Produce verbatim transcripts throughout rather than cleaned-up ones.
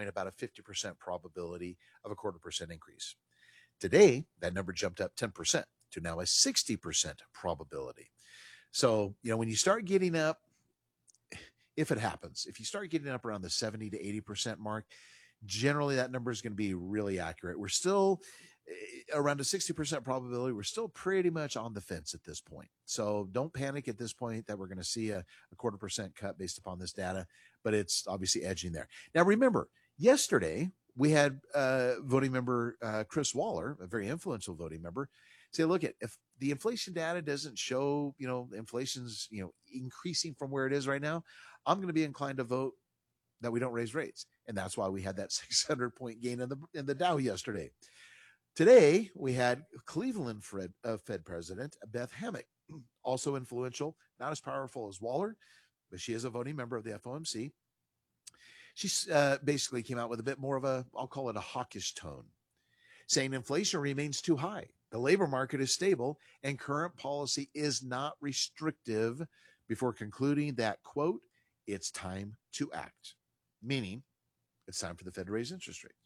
showing about a fifty percent probability of a quarter percent increase. Today, that number jumped up ten percent to now a sixty percent probability. So, you know, when you start getting up, if it happens, if you start getting up around the seventy to eighty percent mark, generally that number is going to be really accurate. We're still eh, around a sixty percent probability. We're still pretty much on the fence at this point. So don't panic at this point that we're going to see a, a quarter percent cut based upon this data, but it's obviously edging there. Now, remember, yesterday we had uh, voting member uh, Chris Waller, a very influential voting member, say, look, at if the inflation data doesn't show, you know, inflation's, you know, increasing from where it is right now, I'm going to be inclined to vote that we don't raise rates. And that's why we had that six hundred point gain in the in the Dow yesterday. Today, we had Cleveland Fed, uh, Fed President Beth Hammack, also influential, not as powerful as Waller, but she is a voting member of the F O M C. She uh, basically came out with a bit more of a, I'll call it a hawkish tone, saying inflation remains too high. The labor market is stable and current policy is not restrictive, before concluding that, quote, it's time to act, meaning it's time for the Fed to raise interest rates.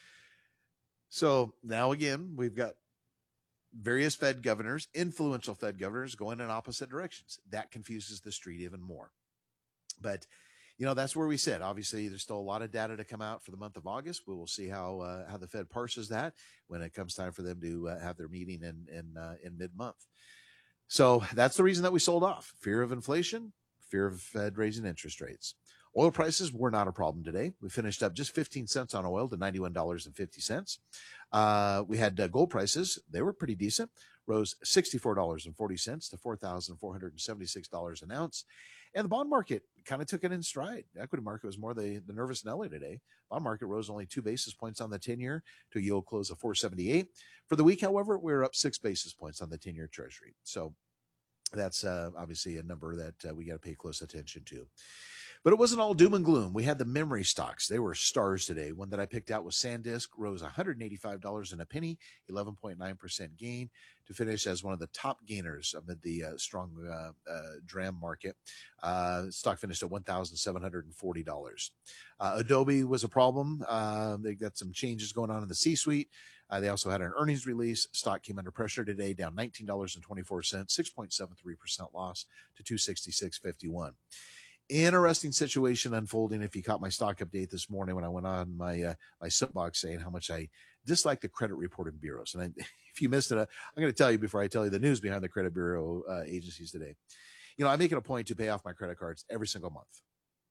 So now again, we've got various Fed governors, influential Fed governors, going in opposite directions. That confuses the street even more. But, you know, that's where we sit. Obviously, there's still a lot of data to come out for the month of August. We will see how uh, how the Fed parses that when it comes time for them to uh, have their meeting in in, uh, in mid-month. So that's the reason that we sold off. Fear of inflation, fear of Fed raising interest rates. Oil prices were not a problem today. We finished up just fifteen cents on oil to ninety-one dollars and fifty cents. Uh, we had uh, gold prices. They were pretty decent, rose sixty-four dollars and forty cents to four thousand four hundred seventy-six dollars an ounce. And the bond market kind of took it in stride. The equity market was more the, the nervous Nelly today. Bond market rose only two basis points on the ten-year to a yield close of four seventy-eight. For the week, however, we were up six basis points on the ten-year Treasury. So that's uh, obviously a number that uh, we got to pay close attention to. But it wasn't all doom and gloom. We had the memory stocks. They were stars today. One that I picked out was SanDisk, rose one hundred eighty-five dollars and a penny, eleven point nine percent gain, to finish as one of the top gainers amid the uh, strong uh, uh, DRAM market. Uh, stock finished at one thousand seven hundred forty dollars. Uh, Adobe was a problem. Uh, they got some changes going on in the C-suite. Uh, they also had an earnings release. Stock came under pressure today, down nineteen dollars and twenty-four cents, six point seven three percent loss to two sixty-six fifty-one. Interesting situation unfolding. If you caught my stock update this morning when I went on my uh, my soapbox saying how much I dislike the credit reporting bureaus, and I, if you missed it, uh, I'm going to tell you before I tell you the news behind the credit bureau uh, agencies today. You know, I make it a point to pay off my credit cards every single month,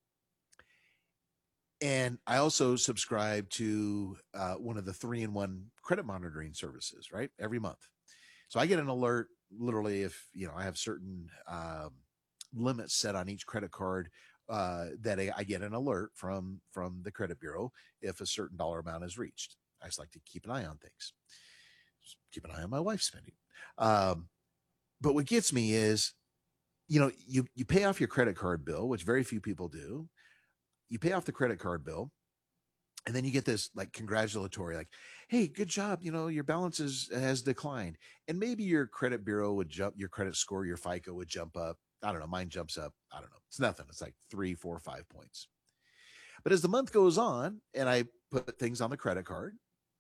and I also subscribe to uh, one of the three-in-one credit monitoring services, right? Every month, so I get an alert literally if you know I have certain. Um, limits set on each credit card uh, that I, I get an alert from from the credit bureau if a certain dollar amount is reached. I just like to keep an eye on things. Just keep an eye on my wife's spending. Um, but what gets me is, you know, you you pay off your credit card bill, which very few people do. You pay off the credit card bill, and then you get this like congratulatory, like, hey, good job. You know, your balance is, has declined. And maybe your credit bureau would jump, your credit score, your FICO would jump up. I don't know. Mine jumps up. I don't know. It's nothing. It's like three, four, five points. But as the month goes on and I put things on the credit card,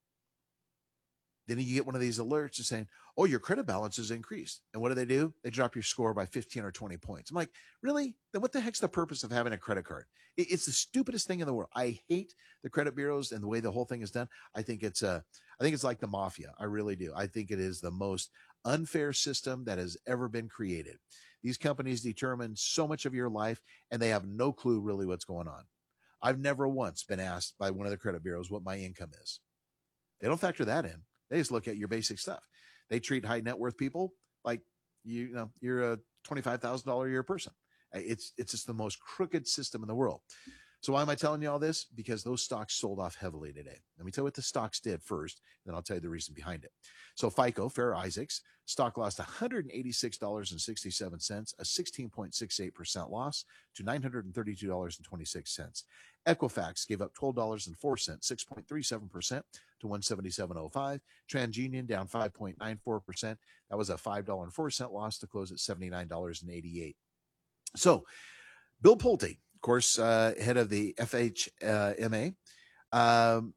then you get one of these alerts just saying, oh, your credit balance has increased. And what do they do? They drop your score by fifteen or twenty points. I'm like, really? Then what the heck's the purpose of having a credit card? It's the stupidest thing in the world. I hate the credit bureaus and the way the whole thing is done. I think it's a, I think it's like the mafia. I really do. I think it is the most unfair system that has ever been created. These companies determine so much of your life, and they have no clue really what's going on. I've never once been asked by one of the credit bureaus what my income is. They don't factor that in. They just look at your basic stuff. They treat high net worth people like you, you know, you're a twenty-five thousand dollars a year person. It's, it's just the most crooked system in the world. So why am I telling you all this? Because those stocks sold off heavily today. Let me tell you what the stocks did first, then I'll tell you the reason behind it. So FICO, Fair Isaacs, stock lost one hundred eighty-six dollars and sixty-seven cents, a sixteen point six eight percent loss to nine hundred thirty-two dollars and twenty-six cents. Equifax gave up twelve dollars and four cents, six point three seven percent to one seventy-seven oh five. TransUnion down five point nine four percent. That was a five dollars and four cents loss to close at seventy-nine dollars and eighty-eight cents. So Bill Pulte, of course, uh, head of the F H M A, um,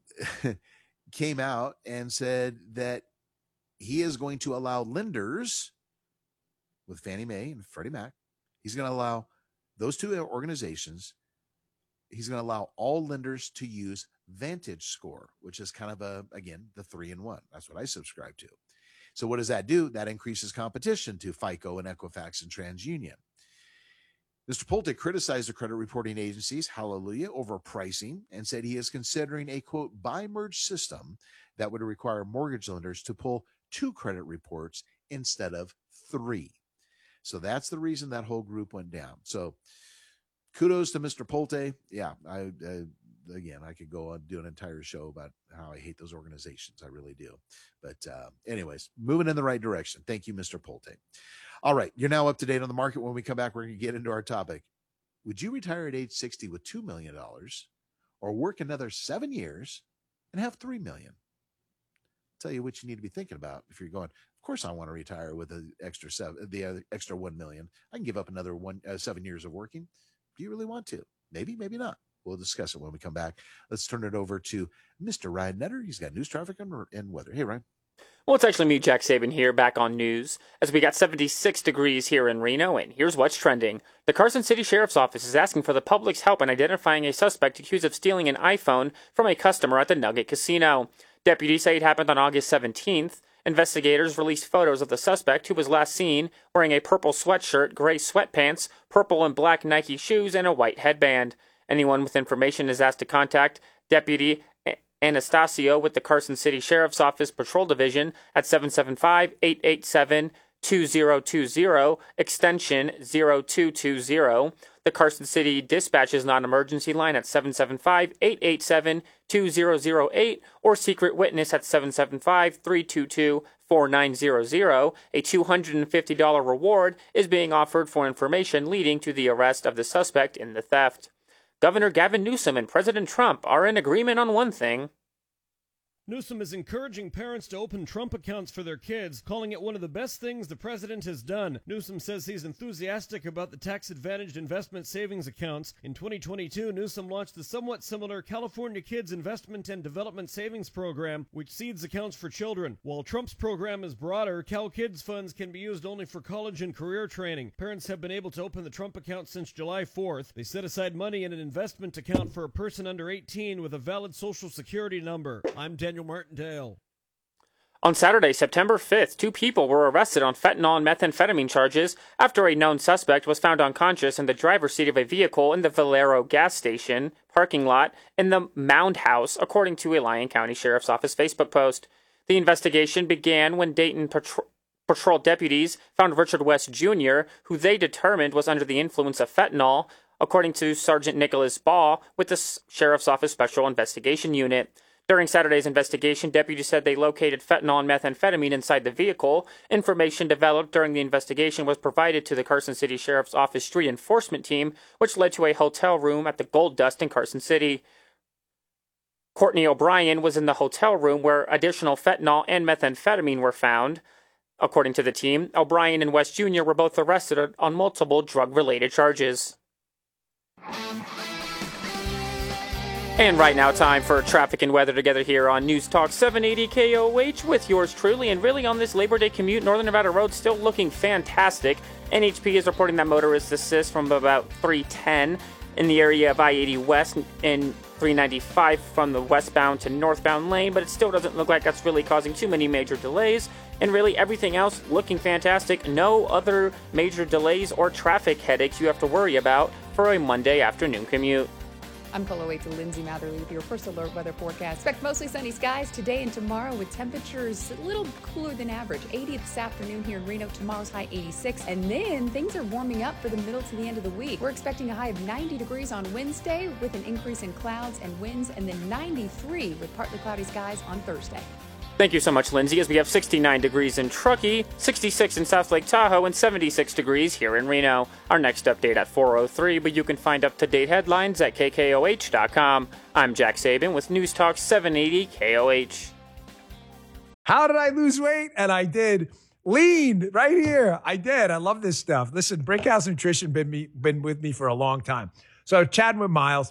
came out and said that he is going to allow lenders with Fannie Mae and Freddie Mac, he's going to allow those two organizations, he's going to allow all lenders to use Vantage Score, which is kind of a, again, the three in one. That's what I subscribe to. So what does that do? That increases competition to FICO and Equifax and TransUnion. Mister Polte criticized the credit reporting agencies, hallelujah, over pricing and said he is considering a, quote, bi-merge system that would require mortgage lenders to pull two credit reports instead of three. So that's the reason that whole group went down. So kudos to Mister Polte. Yeah, I, I again, I could go on do an entire show about how I hate those organizations. I really do. But uh, anyways, moving in the right direction. Thank you, Mister Polte. All right, you're now up to date on the market. When we come back, we're going to get into our topic. Would you retire at age sixty with two million dollars or work another seven years and have three million dollars? I'll tell you what you need to be thinking about if you're going, of course I want to retire with the extra seven, the uh, extra one million dollars. I can give up another one, uh, seven years of working. Do you really want to? Maybe, maybe not. We'll discuss it when we come back. Let's turn it over to Mister Ryan Nutter. He's got news, traffic, and, and weather. Hey, Ryan. Well, it's actually me, Jack Saban, here, back on news, as we got seventy-six degrees here in Reno, and here's what's trending. The Carson City Sheriff's Office is asking for the public's help in identifying a suspect accused of stealing an iPhone from a customer at the Nugget Casino. Deputies say it happened on August seventeenth. Investigators released photos of the suspect, who was last seen wearing a purple sweatshirt, gray sweatpants, purple and black Nike shoes, and a white headband. Anyone with information is asked to contact Deputy Anastasio with the Carson City Sheriff's Office Patrol Division at seven seven five, eight eight seven, two zero two zero, extension zero two two zero. The Carson City Dispatch's non-emergency line at seven seven five, eight eight seven, two zero zero eight or Secret Witness at seven seven five, three two two, four nine zero zero. A two hundred fifty dollars reward is being offered for information leading to the arrest of the suspect in the theft. Governor Gavin Newsom and President Trump are in agreement on one thing. Newsom is encouraging parents to open Trump accounts for their kids, calling it one of the best things the president has done. Newsom says he's enthusiastic about the tax-advantaged investment savings accounts. In twenty twenty-two, Newsom launched the somewhat similar California Kids Investment and Development Savings Program, which seeds accounts for children. While Trump's program is broader, Cal Kids funds can be used only for college and career training. Parents have been able to open the Trump account since July fourth. They set aside money in an investment account for a person under eighteen with a valid social security number. I'm Daniel Martindale. On Saturday, September fifth, two people were arrested on fentanyl and methamphetamine charges after a known suspect was found unconscious in the driver's seat of a vehicle in the Valero gas station parking lot in the Mound House, according to a Lyon County Sheriff's Office Facebook post. The investigation began when Dayton Patrol Patrol deputies found Richard West Junior, who they determined was under the influence of fentanyl, according to Sergeant Nicholas Ball with the Sheriff's Office Special Investigation Unit. During Saturday's investigation, deputies said they located fentanyl and methamphetamine inside the vehicle. Information developed during the investigation was provided to the Carson City Sheriff's Office Street Enforcement Team, which led to a hotel room at the Gold Dust in Carson City. Courtney O'Brien was in the hotel room where additional fentanyl and methamphetamine were found. According to the team, O'Brien and West Junior were both arrested on multiple drug-related charges. And right now, time for traffic and weather together here on News Talk seven eighty K O H with yours truly. And really on this Labor Day commute, Northern Nevada Road still looking fantastic. N H P is reporting that motorist assist from about three ten in the area of I eighty West and three ninety-five from the westbound to northbound lane, but it still doesn't look like that's really causing too many major delays. And really everything else looking fantastic. No other major delays or traffic headaches you have to worry about for a Monday afternoon commute. I'm K O H Lindsay Matherly with your first alert weather forecast. Expect mostly sunny skies today and tomorrow with temperatures a little cooler than average. eighty this afternoon here in Reno, tomorrow's high eighty-six. And then things are warming up for the middle to the end of the week. We're expecting a high of ninety degrees on Wednesday with an increase in clouds and winds, and then ninety-three with partly cloudy skies on Thursday. Thank you so much, Lindsay, as we have sixty-nine degrees in Truckee, sixty-six in South Lake Tahoe, and seventy-six degrees here in Reno. Our next update at four oh three, but you can find up-to-date headlines at K K O H dot com. I'm Jack Saban with News Talk seven eighty K O H. How did I lose weight? And I did. Lean right here. I did. I love this stuff. Listen, Brickhouse Nutrition been me been with me for a long time. So chatting with Miles,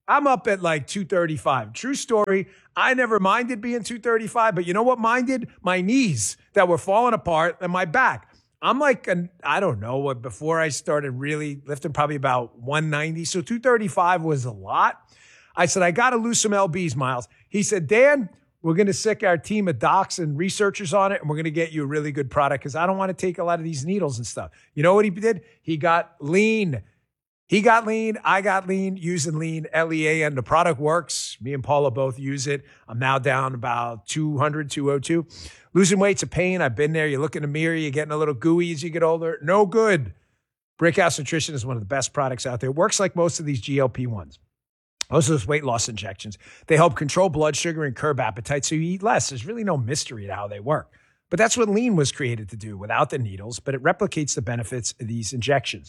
I'm up at like two thirty-five. True story. I never minded being two thirty-five, but you know what minded? My knees that were falling apart and my back. I'm like, an, I don't know, what before I started really lifting, probably about one ninety. So two thirty-five was a lot. I said, I got to lose some L Bs, Miles. He said, Dan, we're going to sick our team of docs and researchers on it, and we're going to get you a really good product because I don't want to take a lot of these needles and stuff. You know what he did? He got lean. He got lean. I got lean using lean, L E A, and the product works. Me and Paula both use it. I'm now down about two hundred, two oh two. Losing weight's a pain. I've been there. You look in the mirror, you're getting a little gooey as you get older. No good. Brickhouse Nutrition is one of the best products out there. It works like most of these G L P ones. Most of those weight loss injections. They help control blood sugar and curb appetite so you eat less. There's really no mystery to how they work. But that's what lean was created to do without the needles, but it replicates the benefits of these injections.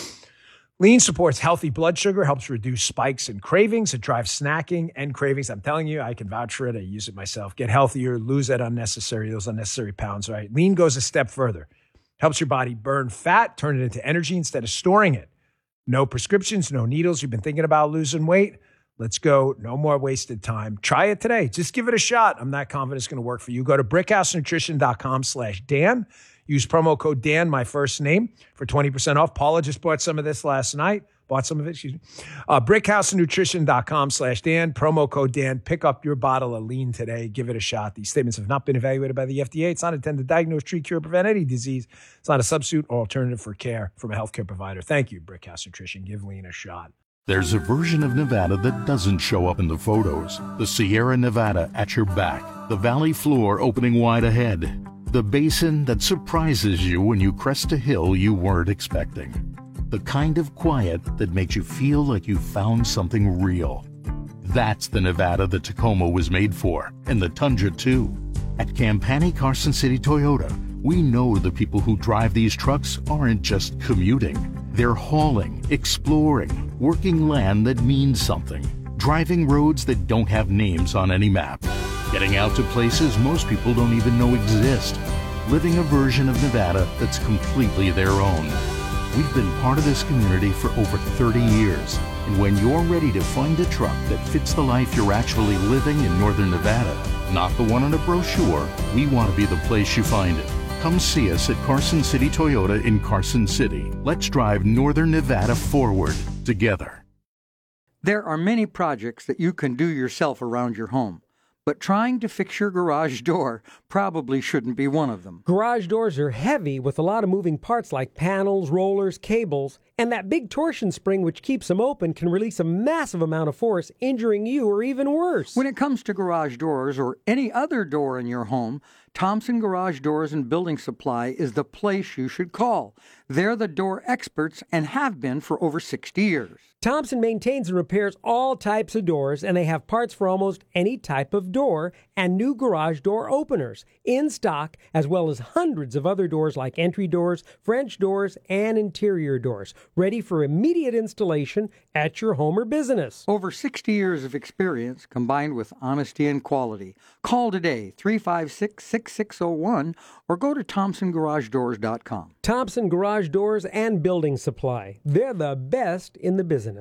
Lean supports healthy blood sugar, helps reduce spikes and cravings. It drives snacking and cravings. I'm telling you, I can vouch for it. I use it myself. Get healthier, lose that unnecessary, those unnecessary pounds, right? Lean goes a step further. Helps your body burn fat, turn it into energy instead of storing it. No prescriptions, no needles. You've been thinking about losing weight? Let's go. No more wasted time. Try it today. Just give it a shot. I'm not confident it's going to work for you. Go to brickhousenutrition.com slash Dan. Use promo code Dan, my first name, for twenty percent off. Paula just bought some of this last night. Bought some of it, excuse me. Uh, brickhousenutrition.com slash Dan. Promo code Dan. Pick up your bottle of lean today. Give it a shot. These statements have not been evaluated by the F D A. It's not intended to diagnose, treat, cure, prevent any disease. It's not a substitute or alternative for care from a healthcare provider. Thank you, Brickhouse Nutrition. Give lean a shot. There's a version of Nevada that doesn't show up in the photos. The Sierra Nevada at your back. The valley floor opening wide ahead. The basin that surprises you when you crest a hill you weren't expecting. The kind of quiet that makes you feel like you found something real. That's the Nevada the Tacoma was made for, and the Tundra too. At Campani Carson City Toyota, we know the people who drive these trucks aren't just commuting. They're hauling, exploring, working land that means something, driving roads that don't have names on any map, getting out to places most people don't even know exist, living a version of Nevada that's completely their own. We've been part of this community for over thirty years, and when you're ready to find a truck that fits the life you're actually living in Northern Nevada, not the one on a brochure, we want to be the place you find it. Come see us at Carson City Toyota in Carson City. Let's drive Northern Nevada forward together. There are many projects that you can do yourself around your home, but trying to fix your garage door probably shouldn't be one of them. Garage doors are heavy with a lot of moving parts like panels, rollers, cables, and that big torsion spring which keeps them open can release a massive amount of force, injuring you or even worse. When it comes to garage doors or any other door in your home, Thompson Garage Doors and Building Supply is the place you should call. They're the door experts and have been for over sixty years. Thompson maintains and repairs all types of doors, and they have parts for almost any type of door and new garage door openers in stock, as well as hundreds of other doors like entry doors, French doors, and interior doors, ready for immediate installation at your home or business. Over sixty years of experience combined with honesty and quality. Call today, three five six, six six zero one, or go to thompson garage doors dot com. Thompson Garage Doors and Building Supply. They're the best in the business.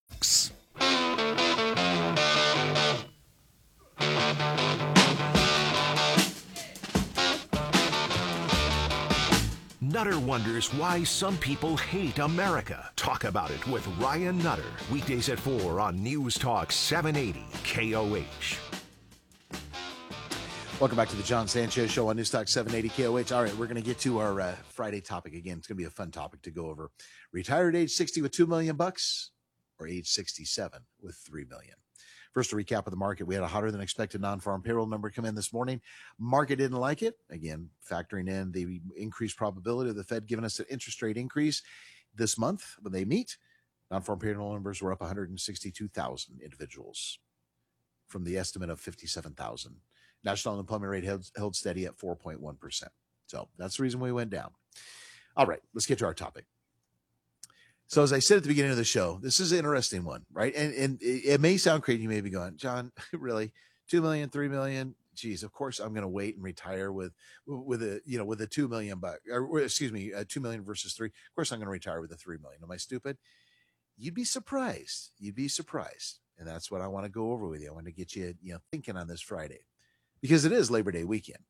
Nutter wonders why some people hate America. Talk about it with Ryan Nutter. Weekdays at four on News Talk seven eighty K O H. Welcome back to the John Sanchez Show on News Talk seven eighty K O H. All right, we're going to get to our uh, Friday topic again. It's going to be a fun topic to go over. Retired age sixty with two million bucks or age sixty-seven with three million. First, a recap of the market. We had a hotter than expected non-farm payroll number come in this morning. Market didn't like it. Again, factoring in the increased probability of the Fed giving us an interest rate increase this month when they meet. Non-farm payroll numbers were up one hundred sixty-two thousand individuals from the estimate of fifty-seven thousand. National unemployment rate held, held steady at four point one percent. So that's the reason we went down. All right, let's get to our topic. So as I said at the beginning of the show, this is an interesting one, right? And and it, it may sound crazy. You may be going, John, really? two million, three million? Geez, of course I'm going to wait and retire with with a, you know, with a two million buck, or excuse me, uh, two million versus three. Of course I'm going to retire with a three million. Am I stupid? You'd be surprised. You'd be surprised. And that's what I want to go over with you. I want to get you, you know, thinking on this Friday because it is Labor Day weekend.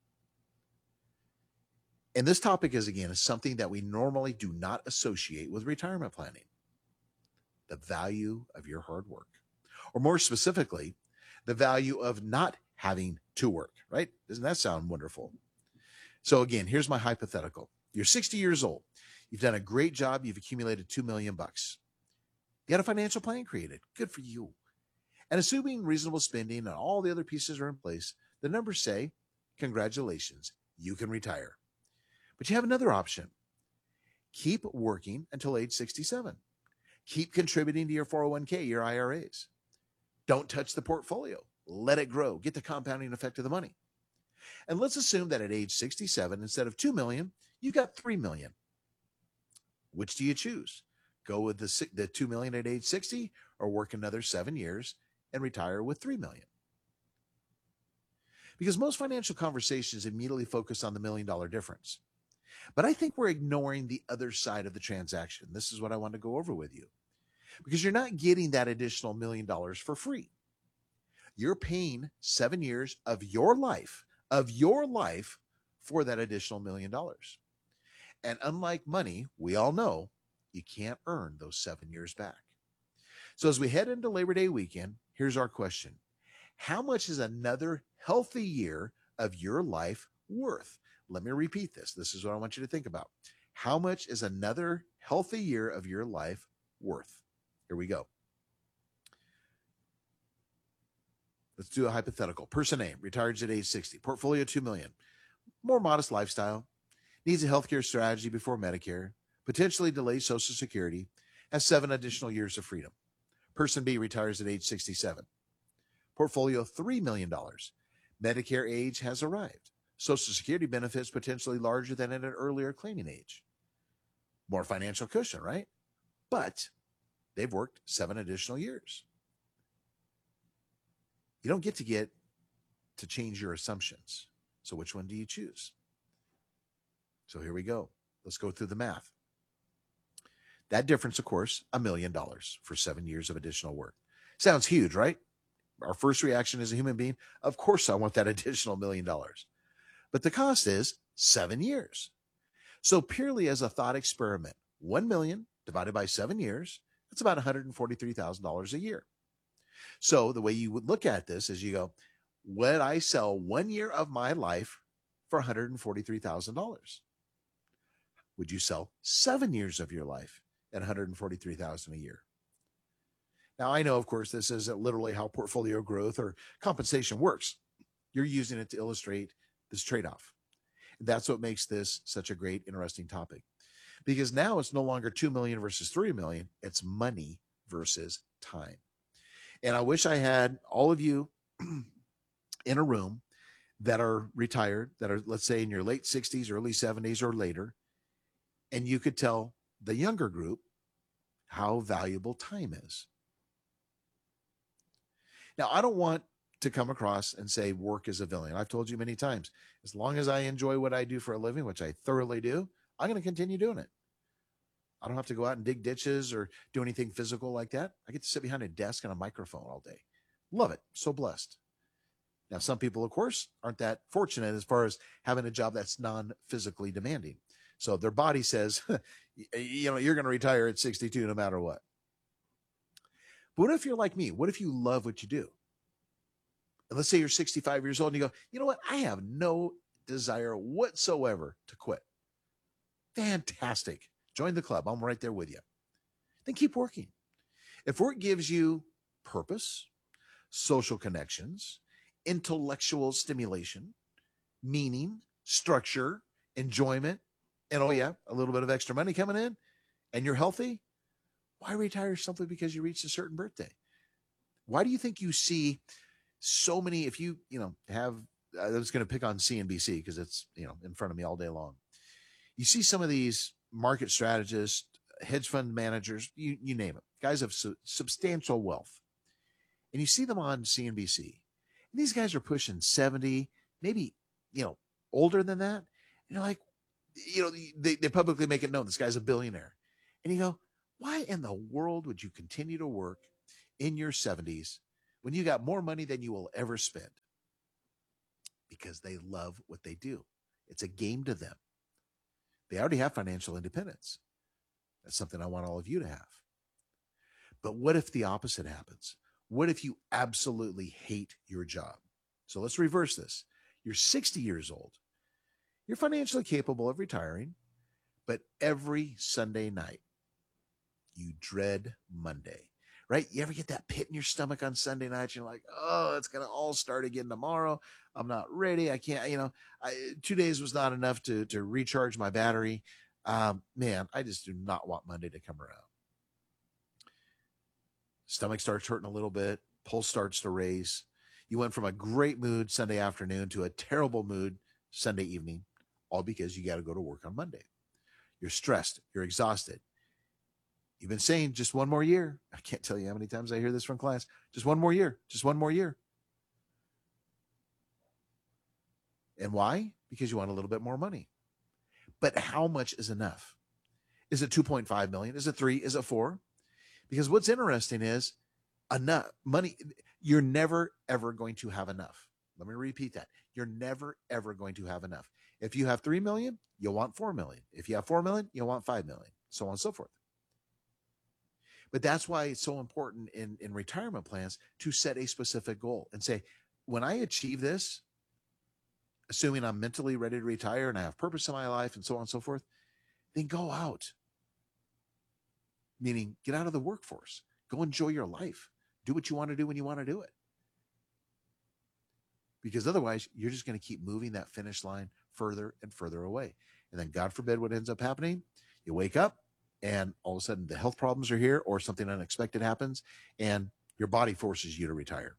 And this topic is, again, is something that we normally do not associate with retirement planning. The value of your hard work, or more specifically, the value of not having to work, right? Doesn't that sound wonderful? So again, here's my hypothetical. You're sixty years old. You've done a great job. You've accumulated two million bucks. You had a financial plan created. Good for you. And assuming reasonable spending and all the other pieces are in place, the numbers say, congratulations, you can retire. But you have another option. Keep working until age sixty-seven. Keep contributing to your four oh one k, your I R As. Don't touch the portfolio. Let it grow. Get the compounding effect of the money. And let's assume that at age sixty-seven, instead of two million, you got three million. Which do you choose? Go with the, the two million at age sixty, or work another seven years and retire with three million? Because most financial conversations immediately focus on the million dollar difference. But I think we're ignoring the other side of the transaction. This is what I want to go over with you. Because you're not getting that additional million dollars for free. You're paying seven years of your life, of your life, for that additional million dollars. And unlike money, we all know you can't earn those seven years back. So as we head into Labor Day weekend, here's our question. How much is another healthy year of your life worth? Let me repeat this. This is what I want you to think about. How much is another healthy year of your life worth? Here we go. Let's do a hypothetical. Person A retires at age sixty. Portfolio two million. More modest lifestyle. Needs a healthcare strategy before Medicare. Potentially delays Social Security. Has seven additional years of freedom. Person B retires at age sixty-seven. Portfolio three million dollars. Medicare age has arrived. Social Security benefits potentially larger than at an earlier claiming age. More financial cushion, right? But they've worked seven additional years. You don't get to get to change your assumptions. So which one do you choose? So here we go. Let's go through the math. That difference, of course, a million dollars for seven years of additional work. Sounds huge, right? Our first reaction as a human being, of course I want that additional million dollars. But the cost is seven years. So purely as a thought experiment, one million divided by seven years, that's about one hundred forty-three thousand dollars a year. So the way you would look at this is you go, would I sell one year of my life for one hundred forty-three thousand dollars? Would you sell seven years of your life at one hundred forty-three thousand dollars a year? Now, I know, of course, this isn't literally how portfolio growth or compensation works. You're using it to illustrate this trade-off. That's what makes this such a great, interesting topic. Because now it's no longer two million versus three million. It's money versus time. And I wish I had all of you in a room that are retired, that are, let's say, in your late sixties, early seventies, or later, and you could tell the younger group how valuable time is. Now, I don't want to come across and say work is a villain. I've told you many times, as long as I enjoy what I do for a living, which I thoroughly do, I'm going to continue doing it. I don't have to go out and dig ditches or do anything physical like that. I get to sit behind a desk and a microphone all day. Love it. So blessed. Now, some people, of course, aren't that fortunate as far as having a job that's non-physically demanding. So their body says, you know, you're going to retire at sixty-two no matter what. But what if you're like me? What if you love what you do? And let's say you're sixty-five years old and you go, you know what? I have no desire whatsoever to quit. Fantastic. Join the club. I'm right there with you. Then keep working. If work gives you purpose, social connections, intellectual stimulation, meaning, structure, enjoyment, and oh yeah, a little bit of extra money coming in, and you're healthy, why retire simply because you reached a certain birthday? Why do you think you see so many, if you, you know, have, I was going to pick on C N B C because it's, you know, in front of me all day long. You see some of these market strategists, hedge fund managers, you, you name it, guys of su- substantial wealth. And you see them on C N B C. And these guys are pushing seventy, maybe, you know, older than that. And you're like, you know, they, they publicly make it known this guy's a billionaire. And you go, why in the world would you continue to work in your seventies when you got more money than you will ever spend? Because they love what they do. It's a game to them. They already have financial independence. That's something I want all of you to have. But what if the opposite happens? What if you absolutely hate your job? So let's reverse this. You're sixty years old. You're financially capable of retiring, but every Sunday night, you dread Monday, right? You ever get that pit in your stomach on Sunday night? You're like, oh, it's going to all start again tomorrow. I'm not ready. I can't, you know, I, two days was not enough to, to recharge my battery. Um, man, I just do not want Monday to come around. Stomach starts hurting a little bit. Pulse starts to raise. You went from a great mood Sunday afternoon to a terrible mood Sunday evening, all because you got to go to work on Monday. You're stressed. You're exhausted. You've been saying just one more year. I can't tell you how many times I hear this from clients. Just one more year. Just one more year. And why? Because you want a little bit more money. But how much is enough? Is it two point five million? Is it three? Is it four? Because what's interesting is enough money. You're never, ever going to have enough. Let me repeat that. You're never, ever going to have enough. If you have three million, you'll want four million. If you have four million, you'll want five million, so on and so forth. But that's why it's so important in, in retirement plans to set a specific goal and say, when I achieve this, assuming I'm mentally ready to retire and I have purpose in my life and so on and so forth, then go out. Meaning get out of the workforce. Go enjoy your life. Do what you want to do when you want to do it. Because otherwise, you're just going to keep moving that finish line further and further away. And then God forbid what ends up happening, you wake up and all of a sudden the health problems are here or something unexpected happens and your body forces you to retire.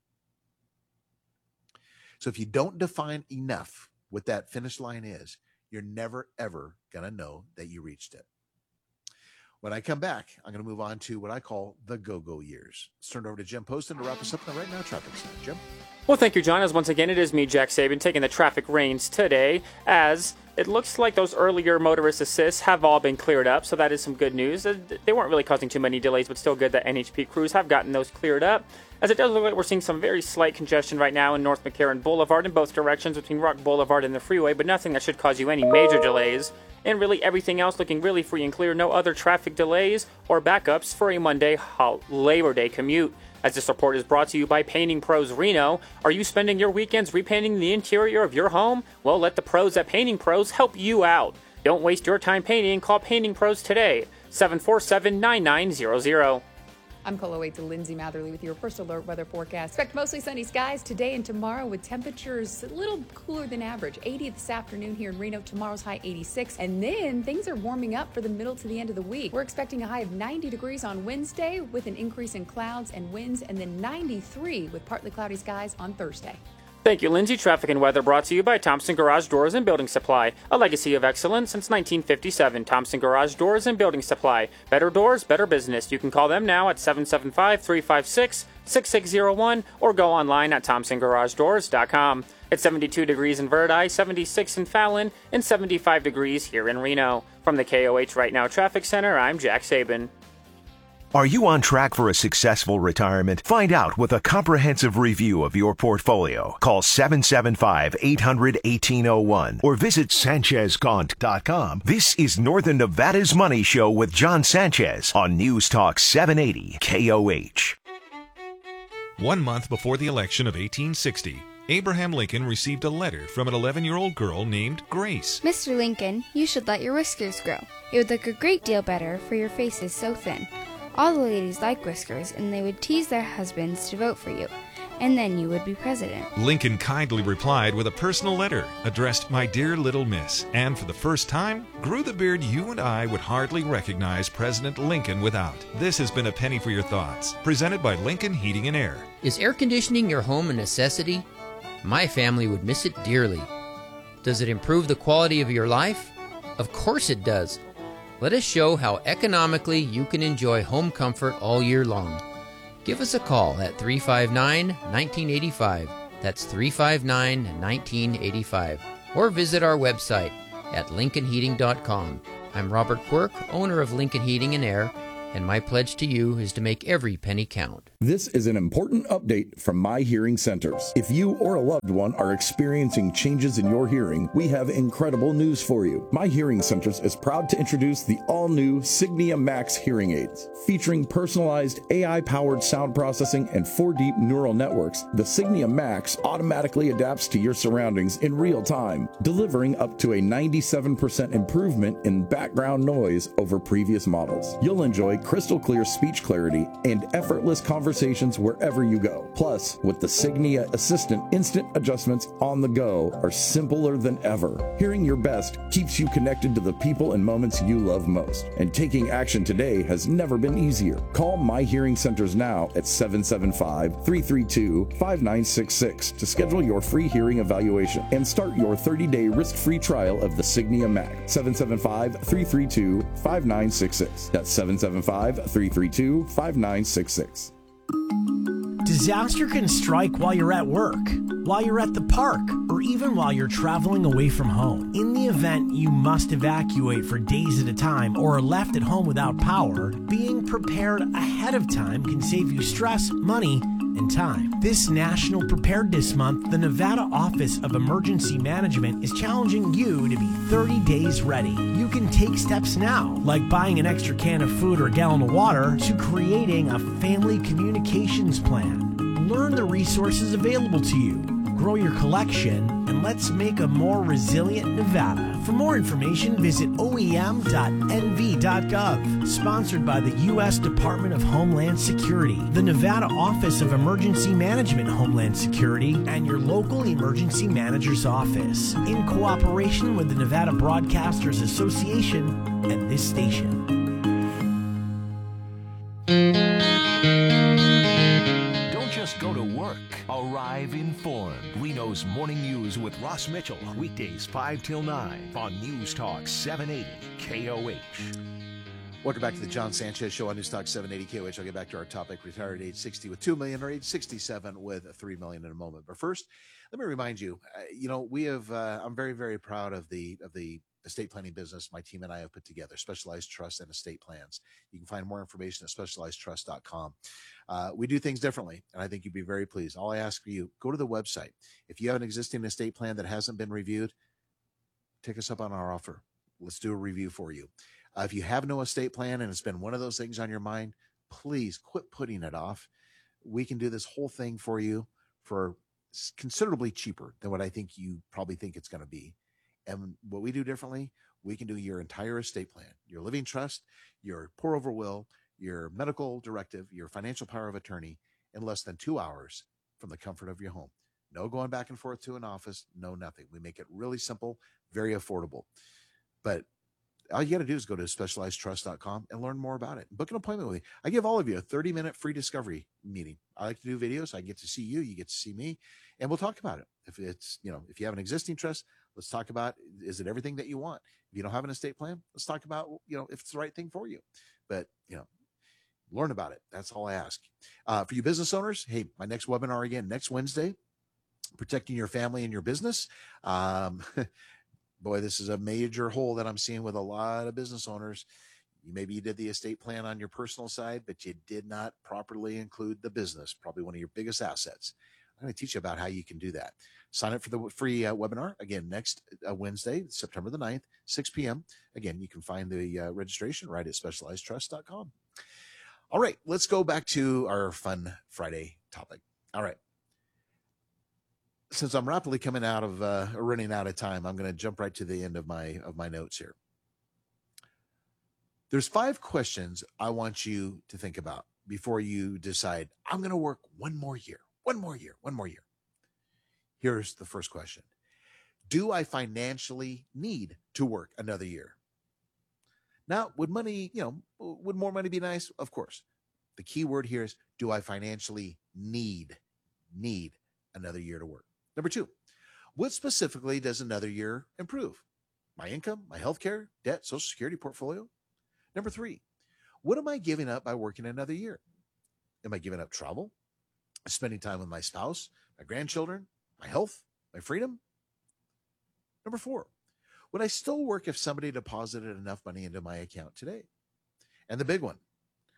So if you don't define enough what that finish line is, you're never, ever going to know that you reached it. When I come back, I'm going to move on to what I call the go-go years. Let's turn it over to Jim Poston to wrap us up on the Right Now Traffic Center. Jim? Well, thank you, John. As once again, it is me, Jack Saban, taking the traffic reins today, as it looks like those earlier motorist assists have all been cleared up, so that is some good news. They weren't really causing too many delays, but still good that N H P crews have gotten those cleared up, as it does look like we're seeing some very slight congestion right now in North McCarran Boulevard in both directions between Rock Boulevard and the freeway, but nothing that should cause you any major delays. And really everything else looking really free and clear. No other traffic delays or backups for a Monday Labor Day commute. As this report is brought to you by Painting Pros Reno. Are you spending your weekends repainting the interior of your home? Well, let the pros at Painting Pros help you out. Don't waste your time painting. Call Painting Pros today. seven four seven, nine nine zero zero. I'm Colo eight to Lindsay Matherly with your first alert weather forecast. Expect mostly sunny skies today and tomorrow with temperatures a little cooler than average. eighty this afternoon here in Reno. Tomorrow's high eighty-six. And then things are warming up for the middle to the end of the week. We're expecting a high of ninety degrees on Wednesday with an increase in clouds and winds, and then ninety-three with partly cloudy skies on Thursday. Thank you, Lindsay. Traffic and weather brought to you by Thompson Garage Doors and Building Supply, a legacy of excellence since nineteen fifty-seven. Thompson Garage Doors and Building Supply. Better doors, better business. You can call them now at seven seven five, three five six, six six zero one or go online at thompson garage doors dot com. It's seventy-two degrees in Verdi, seventy-six in Fallon, and seventy-five degrees here in Reno. From the K O H Right Now Traffic Center, I'm Jack Saban. Are you on track for a successful retirement? Find out with a comprehensive review of your portfolio. Call seven seven five, eight hundred, eighteen oh one or visit sanchez gaunt dot com. This is Northern Nevada's Money Show with John Sanchez on News Talk seven eighty K O H. One month before the election of eighteen sixty, Abraham Lincoln received a letter from an eleven-year-old girl named Grace. Mister Lincoln, you should let your whiskers grow. It would look a great deal better, for your face is so thin. All the ladies like whiskers, and they would tease their husbands to vote for you, and then you would be president. Lincoln kindly replied with a personal letter addressed, "My dear little miss," and for the first time, grew the beard you and I would hardly recognize President Lincoln without. This has been A Penny for Your Thoughts, presented by Lincoln Heating and Air. Is air conditioning your home a necessity? My family would miss it dearly. Does it improve the quality of your life? Of course it does. Let us show how economically you can enjoy home comfort all year long. Give us a call at three five nine, one nine eight five. That's three five nine, one nine eight five. Or visit our website at lincoln heating dot com. I'm Robert Quirk, owner of Lincoln Heating and Air, and my pledge to you is to make every penny count. This is an important update from My Hearing Centers. If you or a loved one are experiencing changes in your hearing, we have incredible news for you. My Hearing Centers is proud to introduce the all-new Signia Max hearing aids. Featuring personalized A I-powered sound processing and four deep neural networks, the Signia Max automatically adapts to your surroundings in real time, delivering up to a ninety-seven percent improvement in background noise over previous models. You'll enjoy crystal clear speech clarity and effortless conversations wherever you go. Plus, with the Signia Assistant, instant adjustments on the go are simpler than ever. Hearing your best keeps you connected to the people and moments you love most. And taking action today has never been easier. Call My Hearing Centers now at seven seven five, three three two, five nine six six to schedule your free hearing evaluation and start your thirty-day risk-free trial of the Signia Max. seven seven five, three three two, five nine six six. That's seven seven five, three three two, five nine six six. Disaster can strike while you're at work, while you're at the park, or even while you're traveling away from home. In the event you must evacuate for days at a time or are left at home without power, being prepared ahead of time can save you stress, money, and time. This National Preparedness Month, the Nevada Office of Emergency Management is challenging you to be thirty days ready. You can take steps now, like buying an extra can of food or a gallon of water, to creating a family communications plan. Learn the resources available to you, grow your collection, and let's make a more resilient Nevada. For more information, visit O E M dot N V dot gov. Sponsored by the U S Department of Homeland Security, the Nevada Office of Emergency Management Homeland Security, and your local emergency manager's office, in cooperation with the Nevada Broadcasters Association and this station. Go to work. Arrive informed. Reno's Morning News with Ross Mitchell. Weekdays five till nine on News Talk seven eighty K O H. Welcome back to the John Sanchez Show on News Talk seven eighty K O H. I'll get back to our topic, retired at age sixty with two million dollars or age sixty-seven with three million dollars in a moment. But first, let me remind you, uh, you know, we have, uh, I'm very, very proud of the, of the estate planning business my team and I have put together, Specialized Trust and Estate Plans. You can find more information at specialized trust dot com. Uh, we do things differently, and I think you'd be very pleased. All I ask for you, go to the website. If you have an existing estate plan that hasn't been reviewed, take us up on our offer. Let's do a review for you. Uh, if you have no estate plan and it's been one of those things on your mind, please quit putting it off. We can do this whole thing for you for considerably cheaper than what I think you probably think it's going to be. And what we do differently, we can do your entire estate plan, your living trust, your pour over will, your medical directive, your financial power of attorney in less than two hours from the comfort of your home. No going back and forth to an office, no nothing. We make it really simple, very affordable. But all you got to do is go to specialized trust dot com and learn more about it. Book an appointment with me. I give all of you a thirty minute free discovery meeting. I like to do videos. I get to see you. You get to see me, and we'll talk about it. If it's, you know, if you have an existing trust, let's talk about, is it everything that you want? If you don't have an estate plan, let's talk about, you know, if it's the right thing for you. But, you know, learn about it. That's all I ask. Uh, for you business owners, hey, my next webinar again next Wednesday, protecting your family and your business. Um, boy, this is a major hole that I'm seeing with a lot of business owners. You maybe you did the estate plan on your personal side, but you did not properly include the business, probably one of your biggest assets. I'm going to teach you about how you can do that. Sign up for the free uh, webinar again next uh, Wednesday, September the ninth, six p.m. Again, you can find the uh, registration right at specialized trust dot com. All right, let's go back to our fun Friday topic. All right. Since I'm rapidly coming out of uh, running out of time, I'm going to jump right to the end of my of my notes here. There's five questions I want you to think about before you decide, I'm going to work one more year, one more year, one more year. Here's the first question. Do I financially need to work another year? Now, would money, you know, would more money be nice? Of course. The key word here is, do I financially need, need another year to work? Number two, what specifically does another year improve? My income, my healthcare, debt, Social Security portfolio? Number three, what am I giving up by working another year? Am I giving up travel, spending time with my spouse, my grandchildren, my health, my freedom? Number four, would I still work if somebody deposited enough money into my account today? And the big one,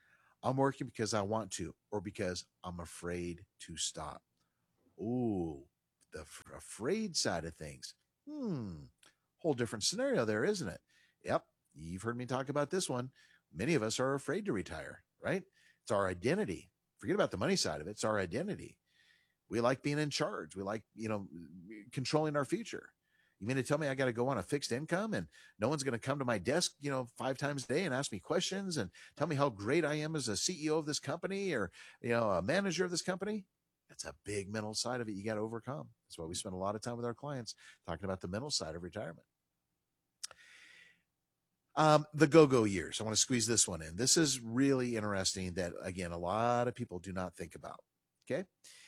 I'm working because I want to, or because I'm afraid to stop. Ooh, the f- afraid side of things. Hmm, whole different scenario there, isn't it? Yep, you've heard me talk about this one. Many of us are afraid to retire, right? It's our identity. Forget about the money side of it. It's our identity. We like being in charge. We like, you know, controlling our future. You mean to tell me I got to go on a fixed income and no one's going to come to my desk, you know, five times a day and ask me questions and tell me how great I am as a C E O of this company or, you know, a manager of this company? That's a big mental side of it you got to overcome. That's why we spend a lot of time with our clients talking about the mental side of retirement. Um, the go-go years. I want to squeeze this one in. This is really interesting that, again, a lot of people do not think about. Okay.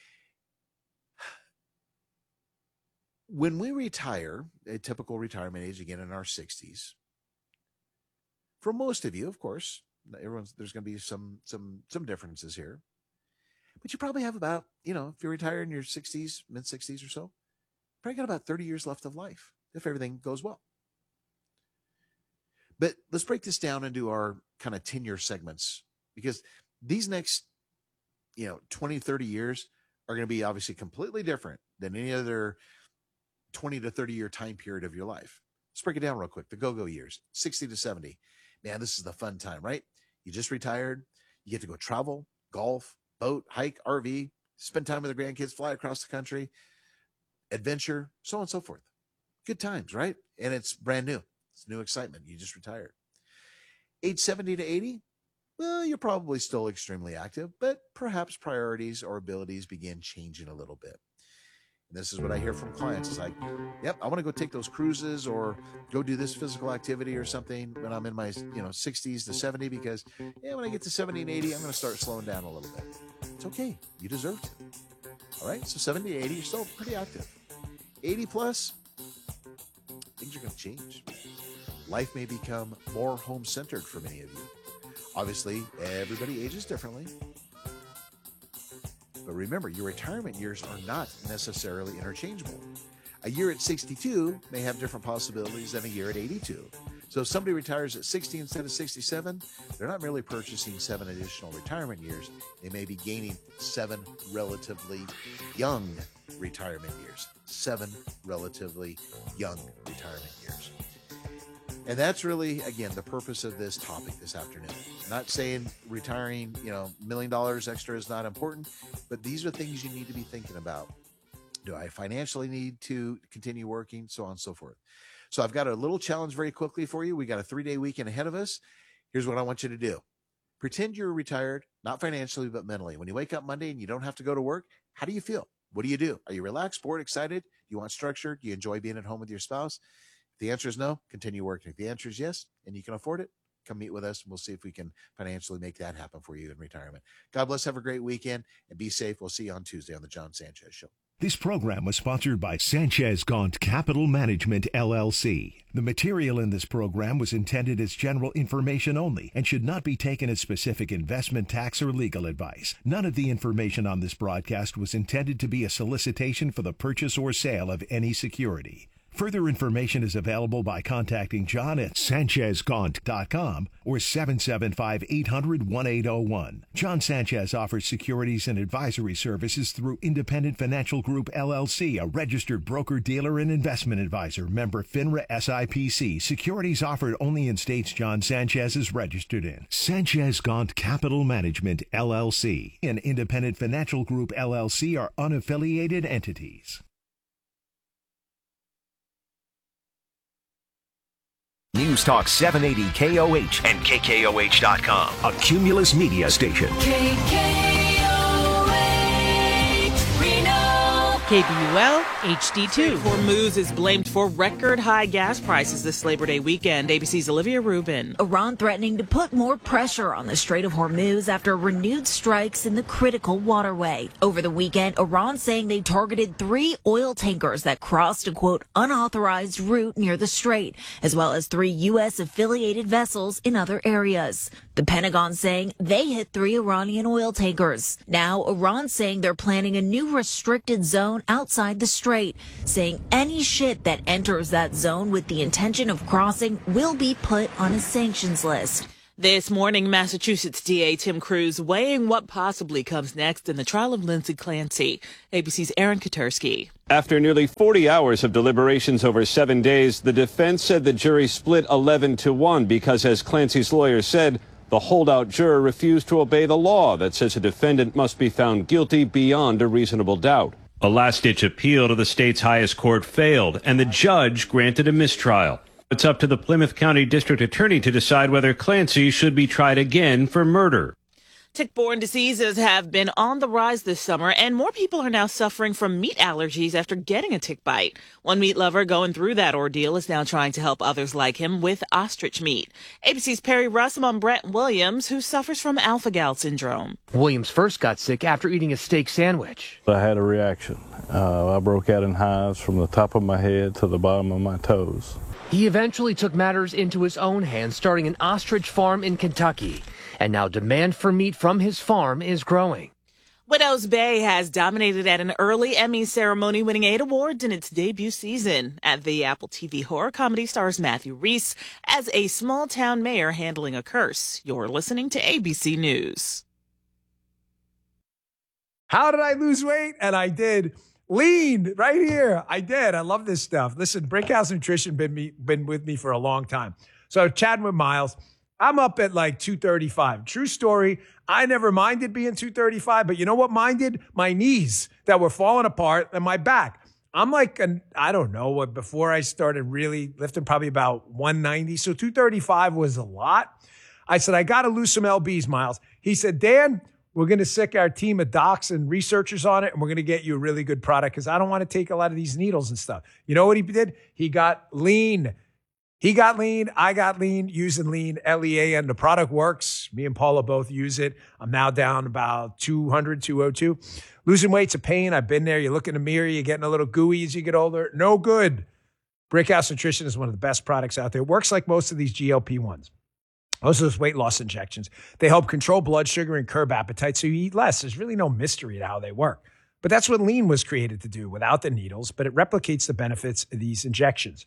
When we retire, a typical retirement age, again, in our sixties, for most of you, of course, everyone's, there's going to be some, some, some differences here, but you probably have about, you know, if you retire in your sixties, mid sixties or so, probably got about thirty years left of life if everything goes well. But let's break this down into our kind of ten-year segments, because these next, you know, twenty, thirty years are going to be obviously completely different than any other twenty to thirty year time period of your life. Let's break it down real quick. The go-go years, sixty to seventy. Man, this is the fun time, right? You just retired. You get to go travel, golf, boat, hike, R V, spend time with the grandkids, fly across the country, adventure, so on and so forth. Good times, right? And it's brand new. It's new excitement. You just retired. Age seventy to eighty, well, you're probably still extremely active, but perhaps priorities or abilities begin changing a little bit. And this is what I hear from clients. It's like, yep, I want to go take those cruises or go do this physical activity or something when I'm in my, you know, sixties to seventy, because yeah, when I get to seventy and eighty, I'm going to start slowing down a little bit. It's okay. You deserve to. All right. So seventy to eighty, you're still pretty active. eighty plus, things are going to change. Life may become more home-centered for many of you. Obviously, everybody ages differently. But remember, your retirement years are not necessarily interchangeable. A year at sixty-two may have different possibilities than a year at eighty-two. So if somebody retires at sixty instead of sixty-seven, they're not merely purchasing seven additional retirement years. They may be gaining seven relatively young retirement years. Seven relatively young retirement years. And that's really, again, the purpose of this topic this afternoon. Not saying retiring, you know, million dollars extra is not important, but these are things you need to be thinking about. Do I financially need to continue working? So on and so forth. So I've got a little challenge very quickly for you. We got a three-day weekend ahead of us. Here's what I want you to do. Pretend you're retired, not financially, but mentally. When you wake up Monday and you don't have to go to work, how do you feel? What do you do? Are you relaxed, bored, excited? Do you want structure? Do you enjoy being at home with your spouse? If the answer is no, continue working. If the answer is yes, and you can afford it, come meet with us, and we'll see if we can financially make that happen for you in retirement. God bless. Have a great weekend, and be safe. We'll see you on Tuesday on the John Sanchez Show. This program was sponsored by Sanchez Gaunt Capital Management, L L C. The material in this program was intended as general information only and should not be taken as specific investment, tax, or legal advice. None of the information on this broadcast was intended to be a solicitation for the purchase or sale of any security. Further information is available by contacting John at sanchez gaunt dot com or seven seven five, eight hundred, eighteen oh one. John Sanchez offers securities and advisory services through Independent Financial Group, L L C, a registered broker-dealer and investment advisor, member FINRA S I P C. Securities offered only in states John Sanchez is registered in. Sanchez Gaunt Capital Management, L L C, and Independent Financial Group, L L C are unaffiliated entities. News Talk seven eighty K O H and K K O H dot com, a Cumulus media station. K K O H, Reno. K B U L, H D two. Hormuz is blamed for record high gas prices this Labor Day weekend. A B C's Olivia Rubin. Iran threatening to put more pressure on the Strait of Hormuz after renewed strikes in the critical waterway. Over the weekend, Iran saying they targeted three oil tankers that crossed a, quote, unauthorized route near the strait, as well as three U S affiliated vessels in other areas. The Pentagon saying they hit three Iranian oil tankers. Now, Iran saying they're planning a new restricted zone outside the strait, saying any ship that enters that zone with the intention of crossing will be put on a sanctions list. This morning, Massachusetts D A Tim Cruz weighing what possibly comes next in the trial of Lindsay Clancy. A B C's Aaron Katersky. After nearly forty hours of deliberations over seven days, the defense said the jury split eleven to one because, as Clancy's lawyer said, the holdout juror refused to obey the law that says a defendant must be found guilty beyond a reasonable doubt. A last-ditch appeal to the state's highest court failed, and the judge granted a mistrial. It's up to the Plymouth County District Attorney to decide whether Clancy should be tried again for murder. Tick-borne diseases have been on the rise this summer, and more people are now suffering from meat allergies after getting a tick bite. One meat lover going through that ordeal is now trying to help others like him with ostrich meat. A B C's Perry Russell on Brett Williams, who suffers from alpha-gal syndrome. Williams first got sick after eating a steak sandwich. I had a reaction. Uh, I broke out in hives from the top of my head to the bottom of my toes. He eventually took matters into his own hands, starting an ostrich farm in Kentucky. And now demand for meat from his farm is growing. Widows Bay has dominated at an early Emmy ceremony, winning eight awards in its debut season. At the Apple T V horror comedy stars Matthew Rhys as a small-town mayor handling a curse. You're listening to A B C News. How did I lose weight? And I did. Lean right here. I did. I love this stuff. Listen, Brickhouse Nutrition been me been with me for a long time. So chatting with Miles, I'm up at like two thirty-five. True story. I never minded being two thirty-five, but you know what minded? My knees that were falling apart and my back. I'm like, an, I don't know what, before I started really lifting, probably about one ninety. So two thirty-five was a lot. I said, I got to lose some L Bs, Miles. He said, Dan, we're going to sick our team of docs and researchers on it, and we're going to get you a really good product because I don't want to take a lot of these needles and stuff. You know what he did? He got lean. He got lean. I got lean using lean, L E A N. The product works. Me and Paula both use it. I'm now down about two hundred, two oh two. Losing weight's a pain. I've been there. You look in the mirror. You're getting a little gooey as you get older. No good. Brickhouse Nutrition is one of the best products out there. It works like most of these G L P ones. Most of those weight loss injections. They help control blood sugar and curb appetite so you eat less. There's really no mystery to how they work. But that's what lean was created to do without the needles, but it replicates the benefits of these injections.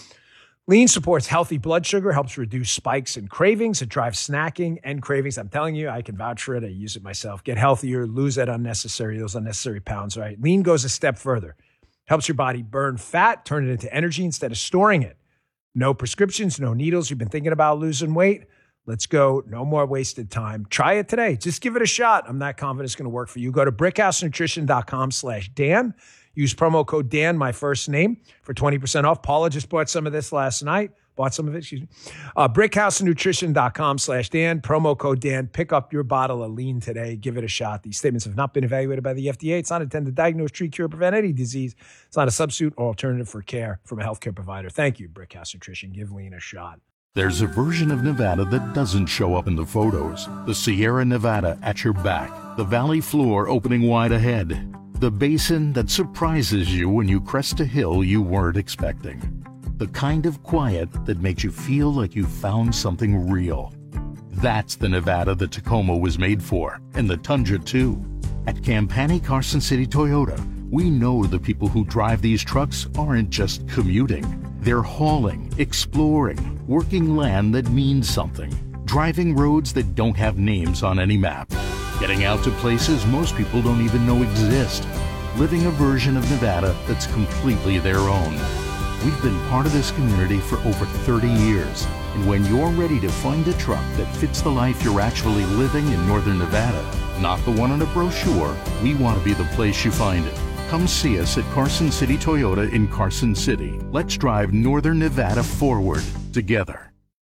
Lean supports healthy blood sugar, helps reduce spikes and cravings. It drives snacking and cravings. I'm telling you, I can vouch for it. I use it myself. Get healthier, lose that unnecessary, those unnecessary pounds, right? Lean goes a step further. Helps your body burn fat, turn it into energy instead of storing it. No prescriptions, no needles. You've been thinking about losing weight? Let's go. No more wasted time. Try it today. Just give it a shot. I'm not confident it's going to work for you. Go to brickhousenutrition.com slash Dan. Use promo code Dan, my first name, for twenty percent off. Paula just bought some of this last night. Bought some of it, excuse me. Uh, brickhousenutrition.com slash Dan. Promo code Dan. Pick up your bottle of lean today. Give it a shot. These statements have not been evaluated by the F D A. It's not intended to diagnose, treat, cure, prevent any disease. It's not a substitute or alternative for care from a healthcare provider. Thank you, Brickhouse Nutrition. Give lean a shot. There's a version of Nevada that doesn't show up in the photos. The Sierra Nevada at your back. The valley floor opening wide ahead. The basin that surprises you when you crest a hill you weren't expecting. The kind of quiet that makes you feel like you found something real. That's the Nevada the Tacoma was made for, and the Tundra too. At Campani Carson City Toyota, we know the people who drive these trucks aren't just commuting. They're hauling, exploring, working land that means something, driving roads that don't have names on any map, getting out to places most people don't even know exist, living a version of Nevada that's completely their own. We've been part of this community for over thirty years, and when you're ready to find a truck that fits the life you're actually living in Northern Nevada, not the one on a brochure, we want to be the place you find it. Come see us at Carson City Toyota in Carson City. Let's drive Northern Nevada forward together.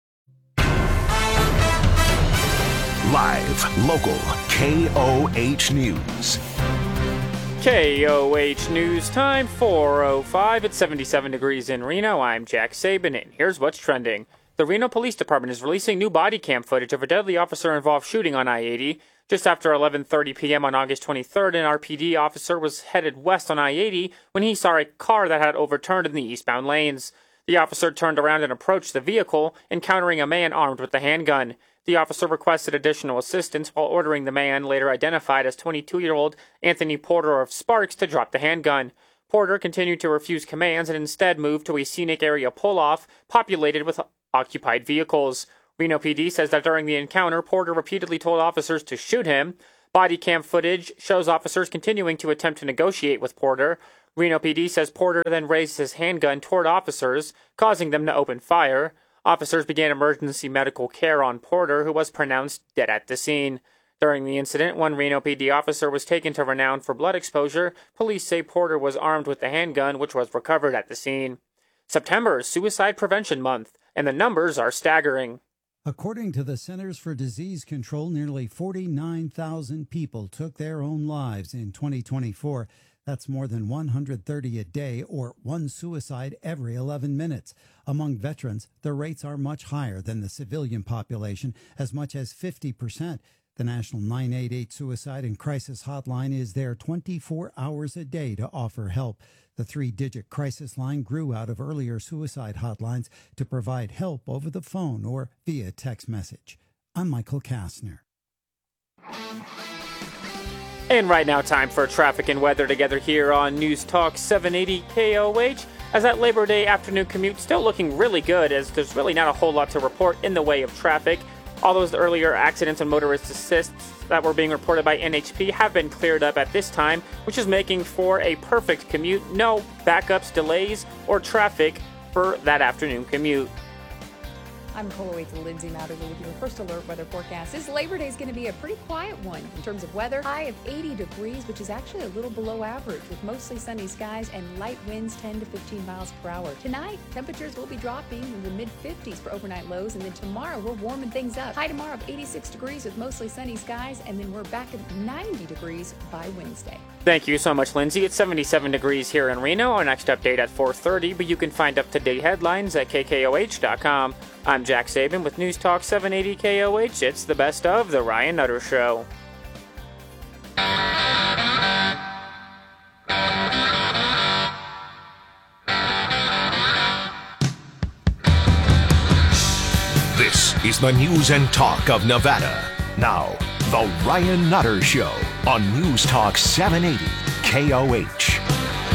Live, local, K O H News. K O H News time, four oh five. It's seventy-seven degrees in Reno. I'm Jack Saban, and here's what's trending. The Reno Police Department is releasing new body cam footage of a deadly officer-involved shooting on I eighty. Just after eleven thirty p.m. on August twenty-third, an R P D officer was headed west on I eighty when he saw a car that had overturned in the eastbound lanes. The officer turned around and approached the vehicle, encountering a man armed with a handgun. The officer requested additional assistance while ordering the man, later identified as twenty-two-year-old Anthony Porter of Sparks, to drop the handgun. Porter continued to refuse commands and instead moved to a scenic area pull-off populated with occupied vehicles. Reno P D says that during the encounter, Porter repeatedly told officers to shoot him. Body cam footage shows officers continuing to attempt to negotiate with Porter. Reno P D says Porter then raised his handgun toward officers, causing them to open fire. Officers began emergency medical care on Porter, who was pronounced dead at the scene. During the incident, one Reno P D officer was taken to Renown for blood exposure. Police say Porter was armed with the handgun, which was recovered at the scene. September is Suicide Prevention Month, and the numbers are staggering. According to the Centers for Disease Control, nearly forty-nine thousand people took their own lives in twenty twenty-four. That's more than one hundred thirty a day, or one suicide every eleven minutes. Among veterans, the rates are much higher than the civilian population, as much as fifty percent. The National nine eight eight Suicide and Crisis Hotline is there twenty-four hours a day to offer help. The three-digit crisis line grew out of earlier suicide hotlines to provide help over the phone or via text message. I'm Michael Kastner. And right now, time for traffic and weather together here on News Talk seven eighty K O H. As that Labor Day afternoon commute still looking really good, as there's really not a whole lot to report in the way of traffic. All those earlier accidents and motorist assists that were being reported by N H P have been cleared up at this time, which is making for a perfect commute. No backups, delays, or traffic for that afternoon commute. I'm Nicole Waits and Lindsay Matherly with your first alert weather forecast. This Labor Day is going to be a pretty quiet one in terms of weather. High of eighty degrees, which is actually a little below average, with mostly sunny skies and light winds ten to fifteen miles per hour. Tonight, temperatures will be dropping in the mid fifties for overnight lows, and then tomorrow we're warming things up. High tomorrow of eighty-six degrees with mostly sunny skies, and then we're back at ninety degrees by Wednesday. Thank you so much, Lindsay. It's seventy-seven degrees here in Reno. Our next update at four thirty, but you can find up-to-date headlines at K K O H dot com. I'm Jack Saban with News Talk seven eighty K O H. It's the best of The Ryan Nutter Show. This is the news and talk of Nevada. Now, The Ryan Nutter Show on News Talk seven eighty K O H.